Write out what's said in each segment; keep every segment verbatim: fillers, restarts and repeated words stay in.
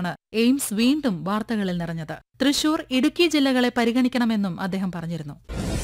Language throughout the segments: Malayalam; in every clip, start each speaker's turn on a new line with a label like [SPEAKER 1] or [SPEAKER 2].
[SPEAKER 1] പിന്നാലെയാണ് എയിംസ് വീണ്ടും വാർത്തകളിൽ നിറഞ്ഞത്. തൃശൂർ, ഇടുക്കി ജില്ലകളെ പരിഗണിക്കണമെന്നും അദ്ദേഹം പറഞ്ഞിരുന്നു.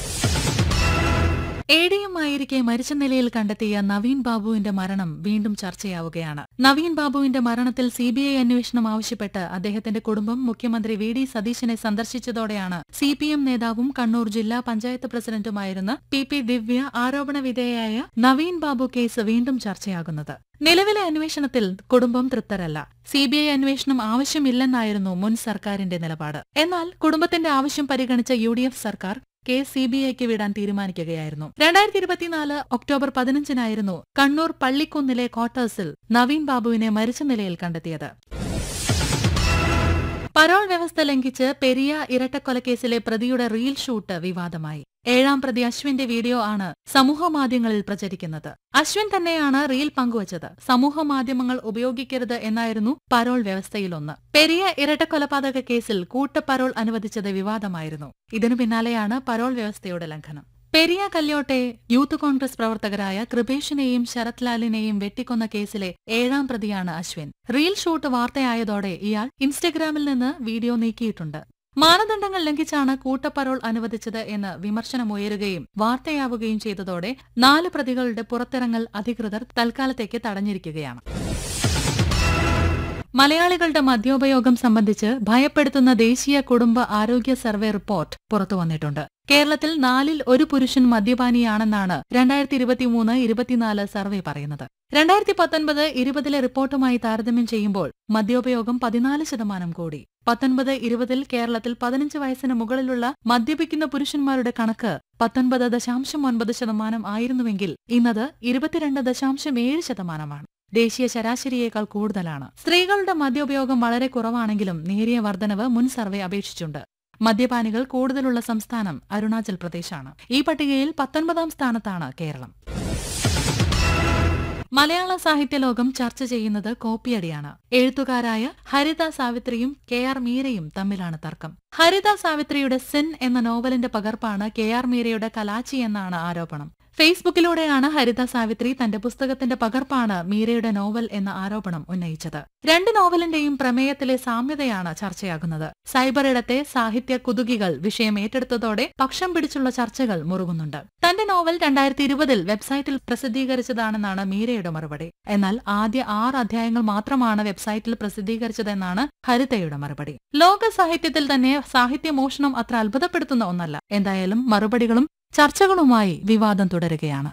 [SPEAKER 1] എഡിഎമ്മായിരിക്കെ മരിച്ച നിലയിൽ കണ്ടെത്തിയ നവീൻ ബാബുവിന്റെ മരണം വീണ്ടും ചർച്ചയാവുകയാണ്. നവീൻ ബാബുവിന്റെ മരണത്തിൽ സിബിഐ അന്വേഷണം ആവശ്യപ്പെട്ട് അദ്ദേഹത്തിന്റെ കുടുംബം മുഖ്യമന്ത്രി വി ഡി സതീശനെ സന്ദർശിച്ചതോടെയാണ് സിപിഎം നേതാവും കണ്ണൂർ ജില്ലാ പഞ്ചായത്ത് പ്രസിഡന്റുമായിരുന്ന പി പി ദിവ്യ ആരോപണ വിധേയയായ നവീൻ ബാബു കേസ് വീണ്ടും ചർച്ചയാകുന്നത്. നിലവിലെ അന്വേഷണത്തിൽ കുടുംബം തൃപ്തരല്ല. സിബിഐ അന്വേഷണം ആവശ്യമില്ലെന്നായിരുന്നു മുൻ സർക്കാരിന്റെ നിലപാട്. എന്നാൽ കുടുംബത്തിന്റെ ആവശ്യം പരിഗണിച്ച യു ഡി എഫ് സർക്കാർ കേസ് സിബിഐക്ക് വിടാൻ തീരുമാനിക്കുകയായിരുന്നു. രണ്ടായിരത്തി ഇരുപത്തിനാല് ഒക്ടോബർ പതിനഞ്ചിനായിരുന്നു കണ്ണൂർ പള്ളിക്കുന്നിലെ ക്വാർട്ടേഴ്സിൽ നവീൻ ബാബുവിനെ മരിച്ച നിലയിൽ കണ്ടെത്തിയത്. പരോൾ വ്യവസ്ഥ ലംഘിച്ച് പെരിയ ഇരട്ടക്കൊലക്കേസിലെ പ്രതിയുടെ റീൽ ഷൂട്ട് വിവാദമായി. ഏഴാം പ്രതി അശ്വിന്റെ വീഡിയോ ആണ് സമൂഹമാധ്യമങ്ങളിൽ പ്രചരിക്കുന്നത്. അശ്വിൻ തന്നെയാണ് റീൽ പങ്കുവച്ചത്. സമൂഹമാധ്യമങ്ങൾ ഉപയോഗിക്കരുത് എന്നായിരുന്നു പരോൾ വ്യവസ്ഥയിലൊന്ന്. പെരിയ ഇരട്ടക്കൊലപാതക കേസിൽ കൂട്ടപ്പരോൾ അനുവദിച്ചത് വിവാദമായിരുന്നു. ഇതിനു പിന്നാലെയാണ് പരോൾ വ്യവസ്ഥയുടെ ലംഘനം. പെരിയ കല്യോട്ടെ യൂത്ത് കോൺഗ്രസ് പ്രവർത്തകരായ കൃപേഷിനെയും ശരത് ലാലിനെയും വെട്ടിക്കൊന്ന കേസിലെ ഏഴാം പ്രതിയാണ് അശ്വിൻ. റീൽ ഷൂട്ട് വാർത്തയായതോടെ ഇയാൾ ഇൻസ്റ്റഗ്രാമിൽ നിന്ന് വീഡിയോ നീക്കിയിട്ടുണ്ട്. മാനദണ്ഡങ്ങൾ ലംഘിച്ചാണ് കൂട്ടപ്പരോൾ അനുവദിച്ചത് എന്ന് വിമർശനമുയരുകയും വാർത്തയാവുകയും ചെയ്തതോടെ നാല് പ്രതികളുടെ പുറത്തിറങ്ങൽ അധികൃതർ തൽക്കാലത്തേക്ക് തടഞ്ഞിരിക്കുകയാണ്. മലയാളികളുടെ മദ്യോപയോഗം സംബന്ധിച്ച് ഭയപ്പെടുത്തുന്ന ദേശീയ കുടുംബ ആരോഗ്യ സർവേ റിപ്പോർട്ട് പുറത്തുവന്നിട്ടുണ്ട്. കേരളത്തിൽ നാലിൽ ഒരു പുരുഷൻ മദ്യപാനിയാണെന്നാണ് രണ്ടായിരത്തി ഇരുപത്തിമൂന്ന് ഇരുപത്തിനാല് സർവേ പറയുന്നത്. രണ്ടായിരത്തി പത്തൊൻപത് ഇരുപതിലെ റിപ്പോർട്ടുമായി താരതമ്യം ചെയ്യുമ്പോൾ മദ്യോപയോഗം പതിനാല് ശതമാനം കൂടി. പത്തൊൻപത് ഇരുപതിൽ കേരളത്തിൽ പതിനഞ്ച് വയസ്സിന് മുകളിലുള്ള മദ്യപിക്കുന്ന പുരുഷന്മാരുടെ കണക്ക് പത്തൊൻപത് ദശാംശം ഒൻപത് ശതമാനം ആയിരുന്നുവെങ്കിൽ ഇന്നത് ഇരുപത്തിരണ്ട് ദശാംശം ഏഴ് ശതമാനമാണ്. ദേശീയ ശരാശരിയേക്കാൾ കൂടുതലാണ്. സ്ത്രീകളുടെ മദ്യോപയോഗം വളരെ കുറവാണെങ്കിലും നേരിയ വർധനവ് മുൻ സർവേ അപേക്ഷിച്ചുണ്ട്. മദ്യപാനികൾ കൂടുതലുള്ള സംസ്ഥാനം അരുണാചൽ പ്രദേശാണ്. ഈ പട്ടികയിൽ പത്തൊൻപതാം സ്ഥാനത്താണ് കേരളം. മലയാള സാഹിത്യലോകം ചർച്ച ചെയ്യുന്നത് കോപ്പിയടിയാണ്. എഴുത്തുകാരായ ഹരിത സാവിത്രിയും കെ ആർ മീരയും തമ്മിലാണ് തർക്കം. ഹരിത സാവിത്രിയുടെ സെൻ എന്ന നോവലിന്റെ പകർപ്പാണ് കെ ആർ മീരയുടെ കലാച്ചി എന്നാണ് ആരോപണം. ഫേസ്ബുക്കിലൂടെയാണ് ഹരിത സാവിത്രി തന്റെ പുസ്തകത്തിന്റെ പകർപ്പാണ് മീരയുടെ നോവൽ എന്ന ആരോപണം ഉന്നയിച്ചത്. രണ്ട് നോവലിന്റെയും പ്രമേയത്തിലെ സാമ്യതയാണ് ചർച്ചയാകുന്നത്. സൈബർ ഇടത്തെ സാഹിത്യ കുതുകികൾ വിഷയം ഏറ്റെടുത്തതോടെ പക്ഷം പിടിച്ചുള്ള ചർച്ചകൾ മുറുകുന്നുണ്ട്. തന്റെ നോവൽ രണ്ടായിരത്തി ഇരുപതിൽ വെബ്സൈറ്റിൽ പ്രസിദ്ധീകരിച്ചതാണെന്നാണ് മീരയുടെ മറുപടി. എന്നാൽ ആദ്യ ആറ് അധ്യായങ്ങൾ മാത്രമാണ് വെബ്സൈറ്റിൽ പ്രസിദ്ധീകരിച്ചതെന്നാണ് ഹരിതയുടെ മറുപടി. ലോക സാഹിത്യത്തിൽ തന്നെ സാഹിത്യമോഷണം അത്ര അത്ഭുതപ്പെടുത്തുന്ന ഒന്നല്ല. എന്തായാലും മറുപടികളും ചർച്ചകളുമായി വിവാദം തുടരുകയാണ്.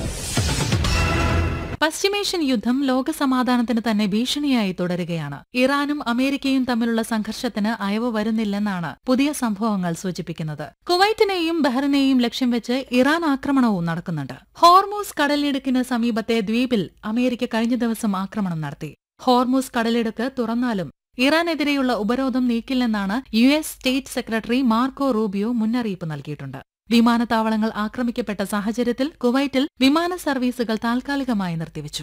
[SPEAKER 1] പശ്ചിമേഷ്യൻ യുദ്ധം ലോകസമാധാനത്തിന് തന്നെ ഭീഷണിയായി തുടരുകയാണ്. ഇറാനും അമേരിക്കയും തമ്മിലുള്ള സംഘർഷത്തിന് അയവ് വരുന്നില്ലെന്നാണ് പുതിയ സംഭവങ്ങൾ സൂചിപ്പിക്കുന്നത്. കുവൈറ്റിനെയും ബഹ്റിനെയും ലക്ഷ്യം വെച്ച് ഇറാൻ ആക്രമണവും നടക്കുന്നുണ്ട്. ഹോർമൂസ് കടലിടുക്കിന് സമീപത്തെ ദ്വീപിൽ അമേരിക്ക കഴിഞ്ഞ ദിവസം ആക്രമണം നടത്തി. ഹോർമൂസ് കടലിടുക്ക് തുറന്നാലും ഇറാനെതിരെയുള്ള ഉപരോധം നീക്കില്ലെന്നാണ് U S state secretary Marco Rubio മുന്നറിയിപ്പ് നൽകിയിട്ടുണ്ട്. വിമാനത്താവളങ്ങൾ ആക്രമിക്കപ്പെട്ട സാഹചര്യത്തിൽ കുവൈറ്റിൽ വിമാന സർവീസുകൾ താൽക്കാലികമായി നിർത്തിവച്ചു.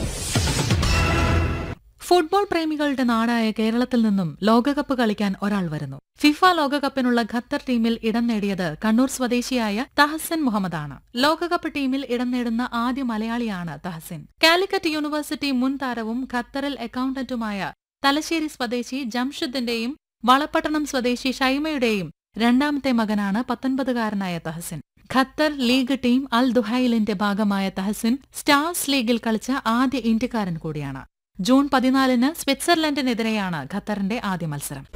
[SPEAKER 1] ഫുട്ബോൾ പ്രേമികളുടെ നാടായ കേരളത്തിൽ നിന്നും ലോകകപ്പ് കളിക്കാൻ ഒരാൾ വരുന്നു. ഫിഫ ലോകകപ്പിനുള്ള ഖത്തർ ടീമിൽ ഇടം നേടിയത് കണ്ണൂർ സ്വദേശിയായ തഹസിൻ മുഹമ്മദാണ്. ലോകകപ്പ് ടീമിൽ ഇടം നേടുന്ന ആദ്യ മലയാളിയാണ് തഹസിൻ. കാലിക്കറ്റ് യൂണിവേഴ്സിറ്റി മുൻ താരവും ഖത്തറിൽ അക്കൌണ്ടന്റുമായ തലശ്ശേരി സ്വദേശി ജംഷദിന്റെയും വളപട്ടണം സ്വദേശി ഷൈമയുടെയും രണ്ടാമത്തെ മകനാണ് പത്തൊൻപതുകാരനായ തഹസിൻ. ഖത്തർ ലീഗ് ടീം അൽ ദുഹൈലിന്റെ ഭാഗമായ തഹസിൻ സ്റ്റാർസ് ലീഗിൽ കളിച്ച ആദ്യ ഇന്ത്യക്കാരൻ കൂടിയാണ്. ജൂൺ പതിനാലിന് സ്വിറ്റ്സർലൻഡിനെതിരെയാണ് ഖത്തറിന്റെ ആദ്യ മത്സരം.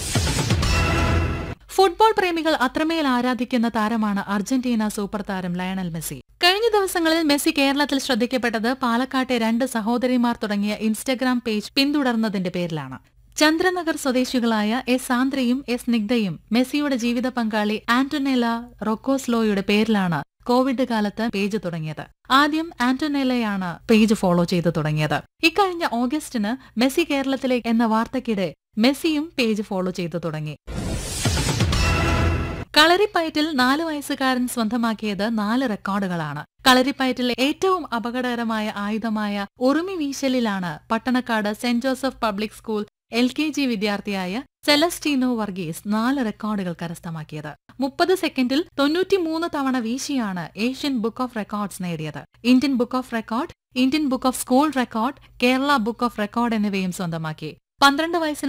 [SPEAKER 1] ഫുട്ബോൾ പ്രേമികൾ അത്രമേൽ ആരാധിക്കുന്ന താരമാണ് അർജന്റീന സൂപ്പർ താരം ലയണൽ മെസ്സി. കഴിഞ്ഞ ദിവസങ്ങളിൽ മെസ്സി കേരളത്തിൽ ശ്രദ്ധിക്കപ്പെട്ടത് പാലക്കാട്ടെ രണ്ട് സഹോദരിമാർ തുടങ്ങിയ ഇൻസ്റ്റഗ്രാം പേജ് പിന്തുടർന്നതിന്റെ പേരിലാണ്. ചന്ദ്രനഗർ സ്വദേശികളായ എസ് സാന്ദ്രയും എസ് നിഗ്ധയും മെസ്സിയുടെ ജീവിത പങ്കാളി ആന്റൊനേല റൊക്കോസ്ലോയുടെ പേരിലാണ് കോവിഡ് കാലത്ത് പേജ് തുടങ്ങിയത്. ആദ്യം ആന്റൊനേലയാണ് പേജ് ഫോളോ ചെയ്തു തുടങ്ങിയത്. ഇക്കഴിഞ്ഞ ഓഗസ്റ്റിന് മെസ്സി കേരളത്തിലേക്ക് എന്ന വാർത്തയ്ക്കിടെ മെസ്സിയും പേജ് ഫോളോ ചെയ്തു തുടങ്ങി. കളരിപ്പയറ്റിൽ നാലു വയസ്സുകാരൻ സ്വന്തമാക്കിയത് നാല് റെക്കോർഡുകളാണ്. കളരിപ്പയറ്റിൽ ഏറ്റവും അപകടകരമായ ആയുധമായ ഉറുമി വീശലിലാണ് Pattanakkad saint Joseph public school L K G വിദ്യാർത്ഥിയായ സെലസ്റ്റീനോ വർഗീസ് നാല് റെക്കോർഡുകൾ കരസ്ഥമാക്കിയത്. മുപ്പത് സെക്കൻഡിൽ തൊണ്ണൂറ്റിമൂന്ന് തവണ വീശിയാണ് ഏഷ്യൻ ബുക്ക് ഓഫ് റെക്കോർഡ്സ് നേടിയത്. Indian book of record, Indian book of school record, Kerala book of record എന്നിവയും സ്വന്തമാക്കി. പന്ത്രണ്ട് വയസ്സിൽ